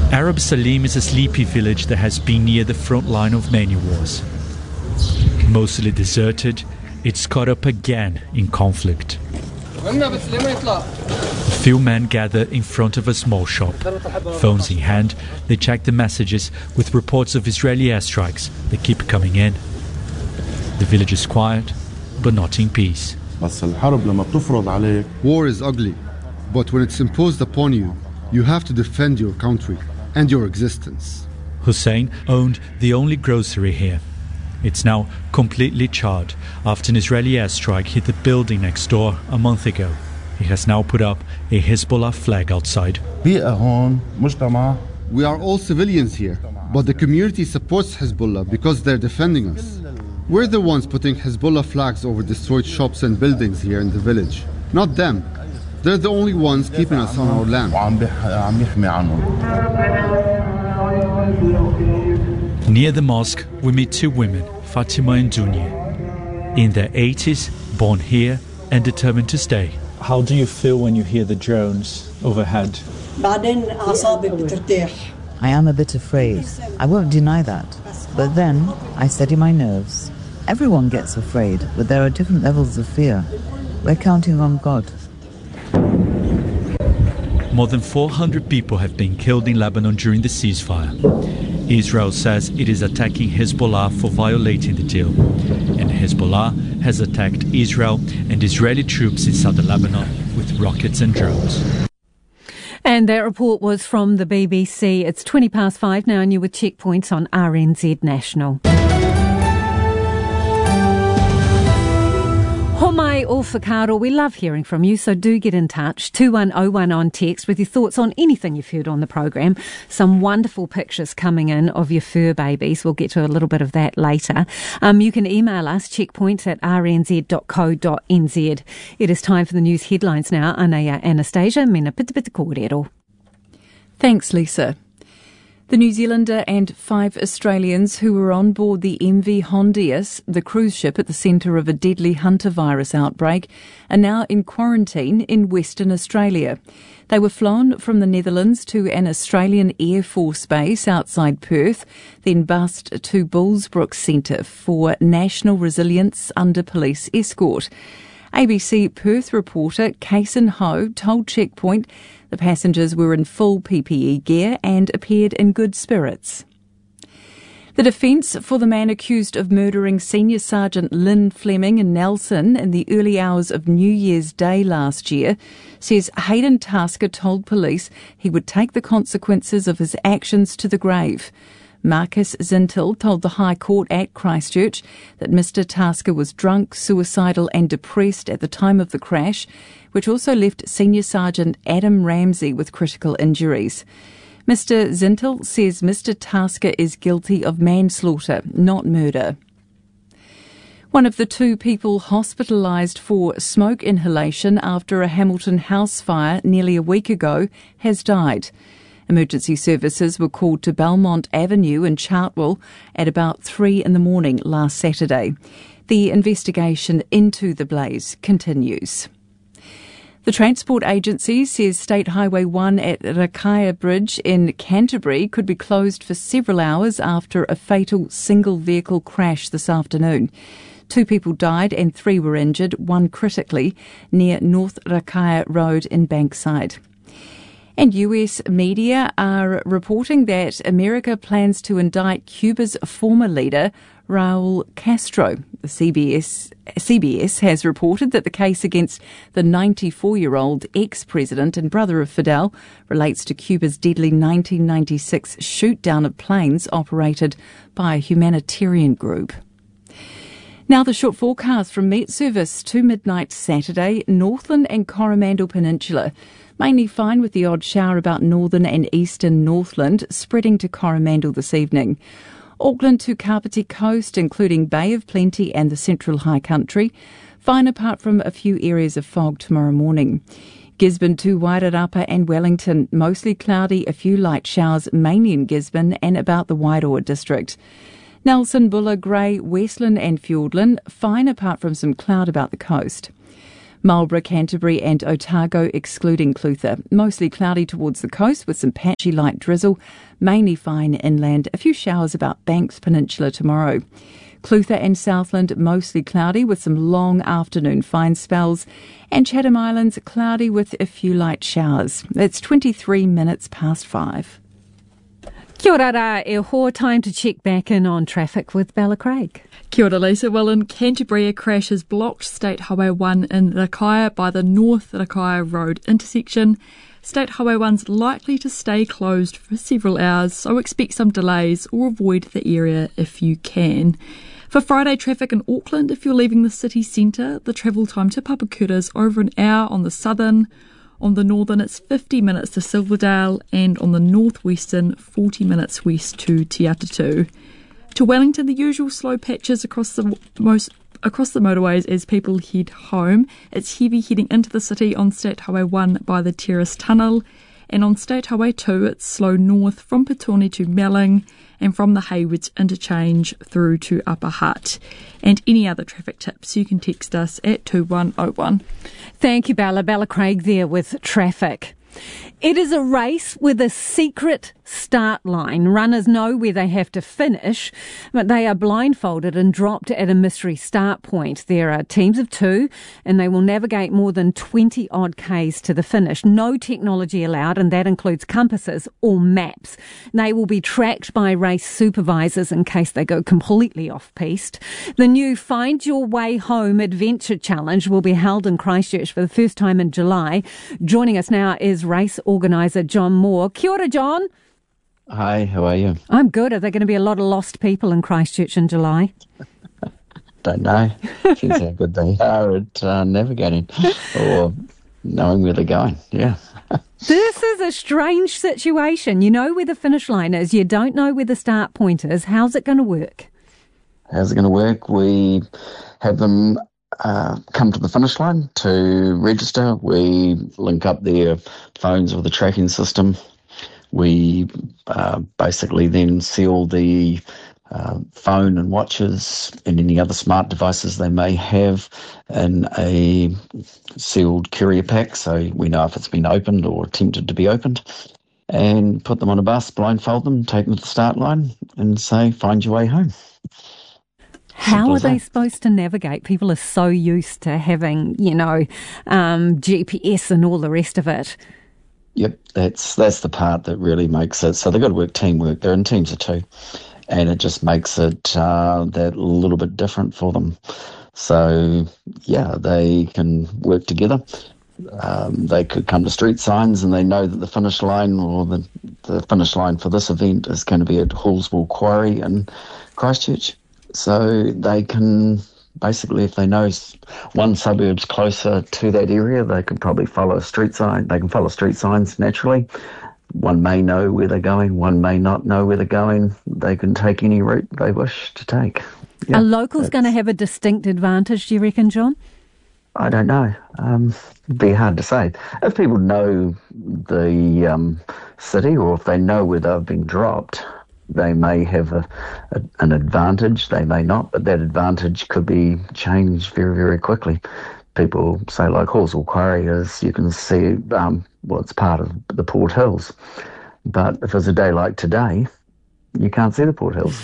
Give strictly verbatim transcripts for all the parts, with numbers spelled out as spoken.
Arab Salim is a sleepy village that has been near the front line of many wars. Mostly deserted, it's caught up again in conflict. A few men gather in front of a small shop. Phones in hand, they check the messages with reports of Israeli airstrikes that keep coming in. The village is quiet, but not in peace. War is ugly, but when it's imposed upon you, you have to defend your country and your existence. Hussein owned the only grocery here. It's now completely charred after an Israeli airstrike hit the building next door a month ago. He has now put up a Hezbollah flag outside. We are all civilians here, but the community supports Hezbollah because they're defending us. We're the ones putting Hezbollah flags over destroyed shops and buildings here in the village, not them. They're the only ones keeping us on our land. Near the mosque, we meet two women, Fatima and Dunya. In their eighties, born here and determined to stay. How do you feel when you hear the drones overhead? I am a bit afraid. I won't deny that. But then, I steady my nerves. Everyone gets afraid, but there are different levels of fear. We're counting on God. More than four hundred people have been killed in Lebanon during the ceasefire. Israel says it is attacking Hezbollah for violating the deal. And Hezbollah has attacked Israel and Israeli troops in southern Lebanon with rockets and drones. And that report was from the B B C. It's twenty past five now and you're with Checkpoints on R N Z National. Homai o whakaaro, we love hearing from you, so do get in touch. two one oh one on text with your thoughts on anything you've heard on the programme. Some wonderful pictures coming in of your fur babies. We'll get to a little bit of that later. Um, you can email us, checkpoints at r n z dot co dot n z. It is time for the news headlines now. Anaya Anastasia, mena pita pita kōrero. Thanks, Lisa. The New Zealander and five Australians who were on board the M V Hondius, the cruise ship at the centre of a deadly hantavirus outbreak, are now in quarantine in Western Australia. They were flown from the Netherlands to an Australian Air Force base outside Perth, then bussed to Bullsbrook Centre for National Resilience under police escort. A B C Perth reporter Kason Ho told Checkpoint the passengers were in full P P E gear and appeared in good spirits. The defence for the man accused of murdering Senior Sergeant Lynn Fleming in Nelson in the early hours of New Year's Day last year says Hayden Tasker told police he would take the consequences of his actions to the grave. Marcus Zintel told the High Court at Christchurch that Mister Tasker was drunk, suicidal and depressed at the time of the crash, which also left Senior Sergeant Adam Ramsey with critical injuries. Mister Zintel says Mister Tasker is guilty of manslaughter, not murder. One of the two people hospitalised for smoke inhalation after a Hamilton house fire nearly a week ago has died. Emergency services were called to Belmont Avenue in Chartwell at about three in the morning last Saturday. The investigation into the blaze continues. The Transport Agency says State Highway one at Rakaia Bridge in Canterbury could be closed for several hours after a fatal single-vehicle crash this afternoon. Two people died and three were injured, one critically, near North Rakaia Road in Bankside. And U S media are reporting that America plans to indict Cuba's former leader, Raul Castro. The C B S, C B S has reported that the case against the ninety-four-year-old ex-president and brother of Fidel relates to Cuba's deadly nineteen ninety-six shoot-down of planes operated by a humanitarian group. Now the short forecast from Met Service to midnight Saturday, Northland and Coromandel Peninsula. Mainly fine with the odd shower about northern and eastern Northland, spreading to Coromandel this evening. Auckland to Kapiti Coast, including Bay of Plenty and the Central High Country. Fine apart from a few areas of fog tomorrow morning. Gisborne to Wairarapa and Wellington, mostly cloudy, a few light showers, mainly in Gisborne and about the Wairoa district. Nelson, Buller, Grey, Westland and Fiordland, fine apart from some cloud about the coast. Marlborough, Canterbury and Otago excluding Clutha. Mostly cloudy towards the coast with some patchy light drizzle, mainly fine inland. A few showers about Banks Peninsula tomorrow. Clutha and Southland mostly cloudy with some long afternoon fine spells, and Chatham Islands cloudy with a few light showers. It's twenty-three minutes past five. Kia ora rā, e hoa, time to check back in on traffic with Bella Craig. Kia ora, Lisa. Well, in Canterbury, a crash has blocked State Highway one in Rakaia by the North Rakaia Road intersection. State Highway one's likely to stay closed for several hours, so expect some delays or avoid the area if you can. For Friday traffic in Auckland, if you're leaving the city centre, the travel time to Papakura is over an hour on the southern. On the northern, it's fifty minutes to Silverdale, and on the northwestern, forty minutes west to Te Atatu. To Wellington, the usual slow patches across the most across the motorways as people head home. It's heavy heading into the city on State Highway one by the Terrace Tunnel, and on State Highway two, it's slow north from Petone to Melling, and from the Haywoods interchange through to Upper Hutt. And any other traffic tips, you can text us at two one oh one. Thank you, Bella. Bella Craig there with traffic. It is a race with a secret start line. Runners know where they have to finish, but they are blindfolded and dropped at a mystery start point. There are teams of two, and they will navigate more than twenty odd Ks to the finish. No technology allowed, and that includes compasses or maps. They will be tracked by race supervisors in case they go completely off-piste. The new Find Your Way Home Adventure Challenge will be held in Christchurch for the first time in July. Joining us now is race organiser John Moore. Kia ora, John. Hi, how are you? I'm good. Are there going to be a lot of lost people in Christchurch in July? Don't know. Depends how good they are at uh, navigating or knowing where they're going. Yeah. This is a strange situation. You know where the finish line is. You don't know where the start point is. How's it going to work? How's it going to work? We have them uh, come to the finish line to register. We link up their phones with the tracking system. We uh, basically then seal the uh, phone and watches and any other smart devices they may have in a sealed courier pack, so we know if it's been opened or attempted to be opened, and put them on a bus, blindfold them, take them to the start line and say, find your way home. How are they supposed to navigate? People are so used to having, you know, um, G P S and all the rest of it. Yep, that's that's the part that really makes it. So they've got to work teamwork. They're in teams of two, and it just makes it uh, that little bit different for them. So yeah, they can work together. Um, they could come to street signs, and they know that the finish line or the the finish line for this event is going to be at Hallswell Quarry in Christchurch. So they can. Basically, if they know one suburb's closer to that area, they can probably follow a street sign. They can follow street signs naturally. One may know where they're going, one may not know where they're going. They can take any route they wish to take. Yeah, are locals going to have a distinct advantage, do you reckon, John? I don't know. Um, it'd be hard to say. If people know the um, city, or if they know where they've been dropped, they may have a, a, an advantage, they may not, but that advantage could be changed very, very quickly. People say, like Hallswell Quarry is, you can see, um, well, it's part of the Port Hills. But if it's a day like today, you can't see the Port Hills.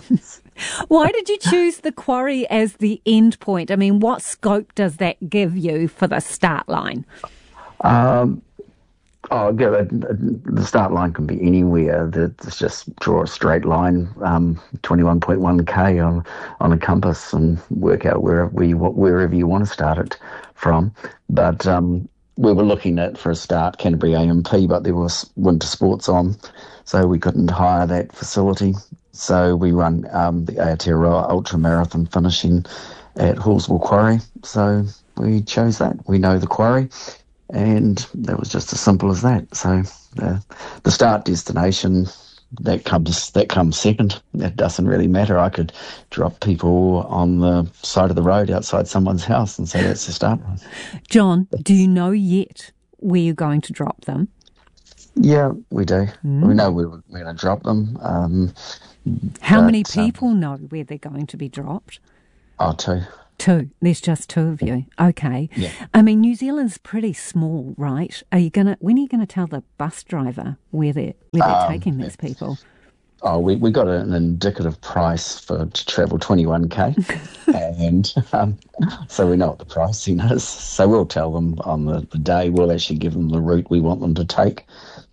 Why did you choose the quarry as the end point? I mean, what scope does that give you for the start line? Um, Oh, the start line can be anywhere. It's just draw a straight line, um, twenty-one point one K on, on a compass, and work out wherever you, wherever you want to start it from. But um, we were looking at, for a start, Canterbury A M P, but there was winter sports on, so we couldn't hire that facility. So we run um, the Aotearoa Ultra Marathon finishing at Hallswell Quarry. So we chose that. We know the quarry. And that was just as simple as that. So uh, the start destination, that comes that comes second. It doesn't really matter. I could drop people on the side of the road outside someone's house and say that's the start. John, do you know yet where you're going to drop them? Yeah, we do. Mm. We know we're, we're going to drop them. Um, How but, many people um, know where they're going to be dropped? Oh, two. Two. There's just two of you. Okay. Yeah. I mean, New Zealand's pretty small, right? Are you gonna? When are you going to tell the bus driver where they're where they're um, taking these people? Oh, we we got an indicative price for to travel twenty-one k, and um, so we know what the pricing is. So we'll tell them on the, the day. We'll actually give them the route we want them to take.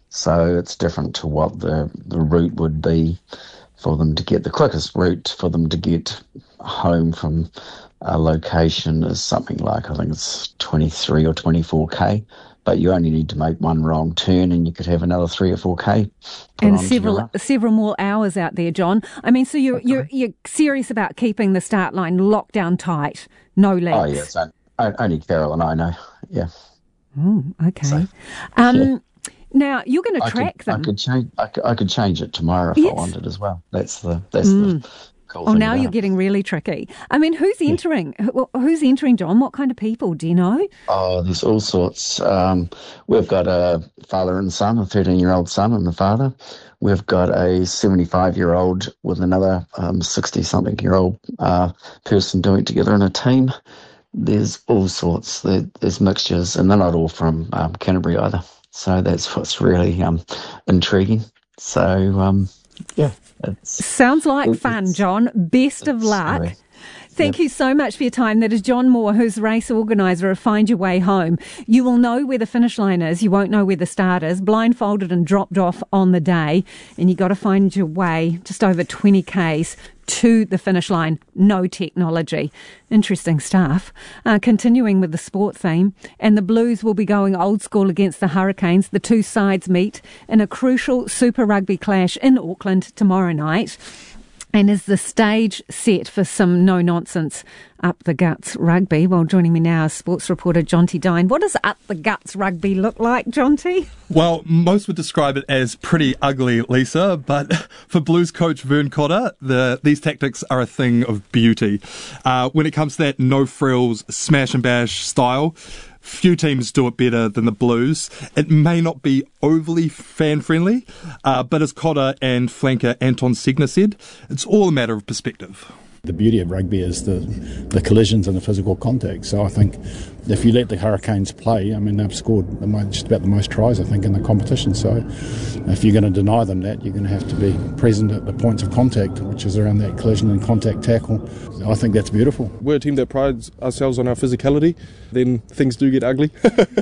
So it's different to what the the route would be for them to get. The quickest route for them to get home from a location is something like, I think it's twenty-three or twenty-four k. But you only need to make one wrong turn and you could have another three or four k. And several several more hours out there, John. I mean, so you're okay. you're you're serious about keeping the start line locked down tight, no legs. Oh yes, yeah, only Carol and I know. Yeah. Oh, okay. So, um, yeah. Now you're going to track could, them. I could change. I could, I could change it tomorrow if yes. I wanted as well. That's the that's mm. the. Cool oh, now you're it. getting really tricky. I mean, who's entering? Yeah. Who's entering, John? What kind of people? Do you know? Oh, there's all sorts. Um, we've got a father and son, a thirteen-year-old son and the father. We've got a seventy-five-year-old with another um, sixty-something-year-old uh, person doing it together in a team. There's all sorts. There, there's mixtures, and they're not all from um, Canterbury either. So that's what's really um, intriguing. So, um, yeah. It's, Sounds like fun, John. Best of luck. Sorry. Thank yep. you so much for your time. That is John Moore, who's race organiser of Find Your Way Home. You will know where the finish line is. You won't know where the start is. Blindfolded and dropped off on the day. And you got to find your way just over twenty kays to the finish line. No technology. Interesting stuff. Uh, continuing with the sport theme. And the Blues will be going old school against the Hurricanes. The two sides meet in a crucial Super Rugby clash in Auckland tomorrow night. And is the stage set for some no-nonsense up-the-guts rugby? Well, joining me now is sports reporter Jonty Dine. What does up-the-guts rugby look like, Jonty? Well, most would describe it as pretty ugly, Lisa, but for Blues coach Vern Cotter, the, these tactics are a thing of beauty. Uh, when it comes to that no-frills, smash-and-bash style, few teams do it better than the Blues. It may not be overly fan-friendly, uh, but as Cotter and flanker Anton Segner said, it's all a matter of perspective. The beauty of rugby is the the collisions and the physical contact. So I think if you let the Hurricanes play, I mean, they've scored the most, just about the most tries, I think, in the competition. So if you're going to deny them that, you're going to have to be present at the points of contact, which is around that collision and contact tackle. I think that's beautiful. We're a team that prides ourselves on our physicality. Then things do get ugly.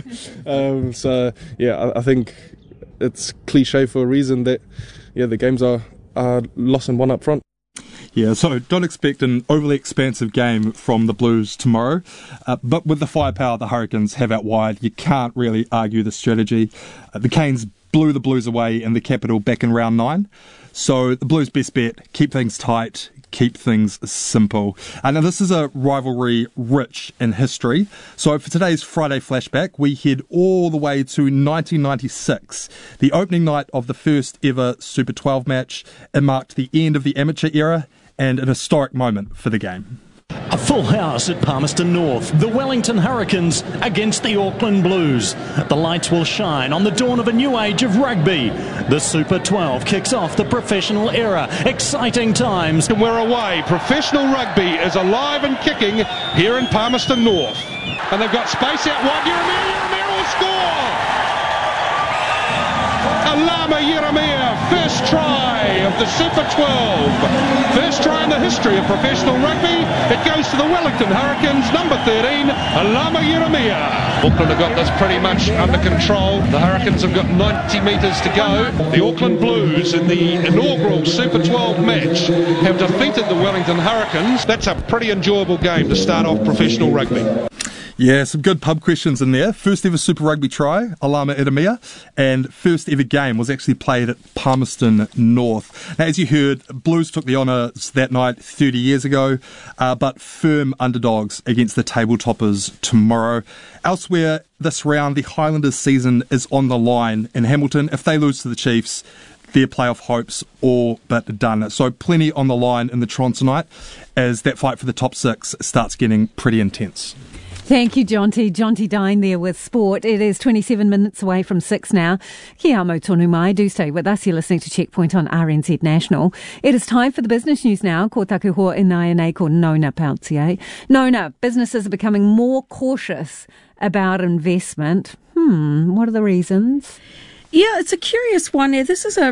um, so, yeah, I, I think it's cliche for a reason that, yeah, the games are, are lost and won up front. Yeah, so don't expect an overly expansive game from the Blues tomorrow. Uh, but with the firepower the Hurricanes have out wide, you can't really argue the strategy. Uh, the Canes blew the Blues away in the capital back in round nine. So the Blues' best bet, keep things tight, keep things simple. Uh, now, this is a rivalry rich in history. So for today's Friday flashback, we head all the way to nineteen ninety-six, the opening night of the first ever Super twelve match. It marked the end of the amateur era and an historic moment for the game. A full house at Palmerston North. The Wellington Hurricanes against the Auckland Blues. The lights will shine on the dawn of a new age of rugby. The Super twelve kicks off the professional era. Exciting times. We're away. Professional rugby is alive and kicking here in Palmerston North. And they've got space out wide. Yeremia, Yeremia will score! Alama Yeremia, first try of the Super twelve. First try in the history of professional rugby. It goes to the Wellington Hurricanes, number thirteen, Alama Yeremia. Auckland have got this pretty much under control. The Hurricanes have got ninety metres to go. The Auckland Blues in the inaugural Super twelve match have defeated the Wellington Hurricanes. That's a pretty enjoyable game to start off professional rugby. Yeah, some good pub questions in there. First ever Super Rugby try, Alama Yeremia, and first ever game was actually played at Palmerston North. Now, as you heard, Blues took the honours that night thirty years ago, uh, but firm underdogs against the table toppers tomorrow. Elsewhere this round, the Highlanders' season is on the line in Hamilton. If they lose to the Chiefs, their playoff hopes all but done. So plenty on the line in the Tron tonight as that fight for the top six starts getting pretty intense. Thank you, Jonty. Jonty Dine there with sport. It is twenty-seven minutes away from six now. Kia amo tonu mai. Do stay with us. You're listening to Checkpoint on R N Z National. It is time for the business news now. Ko taku hoa inai nei ko Nona Peltier. Nona, businesses are becoming more cautious about investment. Hmm, what are the reasons? Yeah, it's a curious one. This is a